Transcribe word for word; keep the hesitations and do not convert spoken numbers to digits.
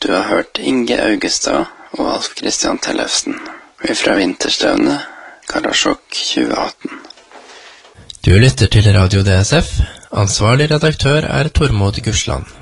Du har hørt Inge Augestad og Alf Christian Tellefsen. Vi fra Vinterstevnet, Karasjok tjue atten. Du lytter til Radio D S F. Ansvarlig redaktør er Tormod Gursland.